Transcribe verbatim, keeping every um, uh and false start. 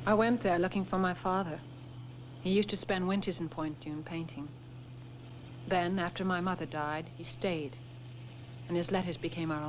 I went there looking for my father. He used to spend winters in Point Dune painting. Then, after my mother died, he stayed, and his letters became our